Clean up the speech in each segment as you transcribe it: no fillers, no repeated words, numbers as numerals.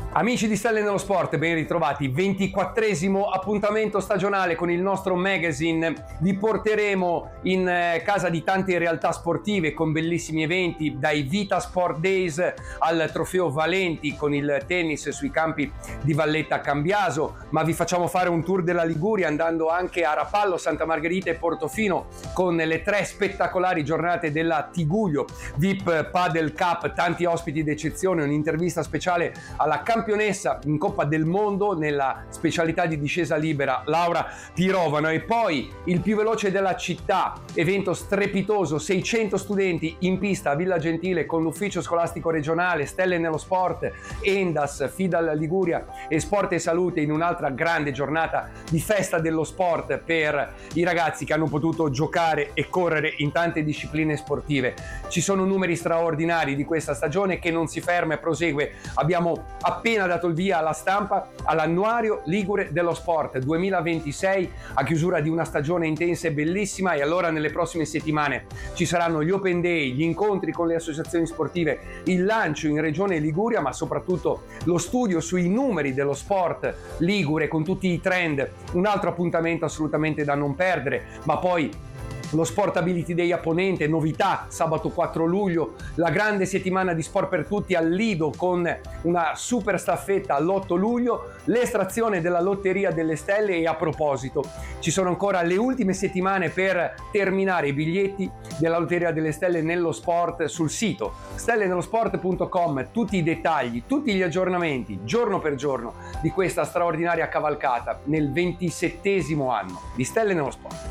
Amici di Stelle nello Sport, ben ritrovati. 24esimo appuntamento stagionale con il nostro magazine. Vi porteremo in casa di tante realtà sportive con bellissimi eventi, dai Vita Sport Days al Trofeo Valenti con il tennis sui campi di Valletta a Cambiaso, ma vi facciamo fare un tour della Liguria andando anche a Rapallo, Santa Margherita e Portofino con le 3 spettacolari giornate della Tiguglio, VIP Padel Cup, tanti ospiti d'eccezione, un'intervista speciale alla campionessa in Coppa del Mondo nella specialità di discesa libera Laura Pirovano, e poi il più veloce della città, evento strepitoso, 600 studenti in pista a Villa Gentile con l'ufficio scolastico regionale, Stelle nello Sport, Endas, Fidal Liguria e Sport e Salute in un'altra grande giornata di festa dello sport per i ragazzi che hanno potuto giocare e correre in tante discipline sportive. Ci sono numeri straordinari di questa stagione che non si ferma e prosegue. Abbiamo appena dato il via alla stampa all'annuario Ligure dello Sport 2026 a chiusura di una stagione intensa e bellissima, e allora nelle prossime settimane ci saranno gli Open Day, gli incontri con le associazioni sportive, il lancio in Regione Liguria, ma soprattutto lo studio sui numeri dello sport ligure con tutti i trend, un altro appuntamento assolutamente da non perdere. Ma poi lo Sportability Day a Ponente, novità sabato 4 luglio, la grande settimana di sport per tutti al Lido con una super staffetta all'8 luglio, l'estrazione della Lotteria delle Stelle, e a proposito ci sono ancora le ultime settimane per terminare i biglietti della Lotteria delle Stelle nello sport sul sito stellenellosport.com, tutti i dettagli, tutti gli aggiornamenti giorno per giorno di questa straordinaria cavalcata nel 27esimo anno di Stelle nello Sport.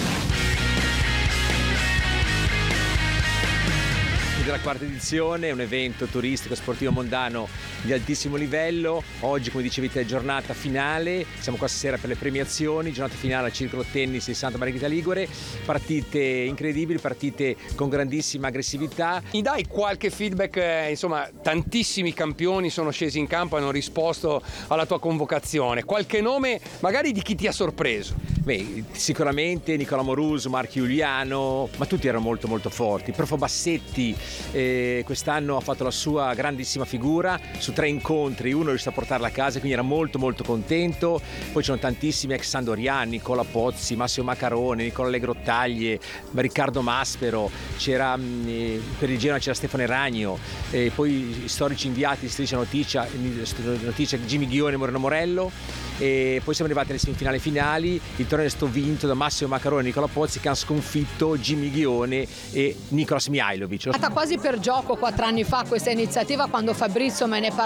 Della quarta edizione, un evento turistico sportivo mondano di altissimo livello. Oggi, come dicevete, è giornata finale, siamo qua stasera per le premiazioni, giornata finale al Circolo Tennis di Santa Margherita Ligure, partite incredibili, partite con grandissima aggressività. Mi dai qualche feedback? Insomma, tantissimi campioni sono scesi in campo e hanno risposto alla tua convocazione. Qualche nome magari di chi ti ha sorpreso? Beh, sicuramente Nicola Moruso, Marco Giuliano, ma tutti erano molto molto forti. Profo Bassetti quest'anno ha fatto la sua grandissima figura su 3 incontri, uno è riuscito a portarla a casa, quindi era molto molto contento. Poi c'erano tantissimi ex Sandoriani, Nicola Pozzi, Massimo Macarone, Nicola Legrottaglie, Riccardo Maspero, c'era per il Genoa c'era Stefano Ragno, poi storici inviati di Striscia Notizia Jimmy Ghione e Moreno Morello, e poi siamo arrivati alle semifinali finali. Il torneo è stato vinto da Massimo Macarone e Nicola Pozzi, che hanno sconfitto Jimmy Ghione e Nicolas Mihailovic. È stata quasi per gioco 4 anni fa questa iniziativa, quando Fabrizio me ne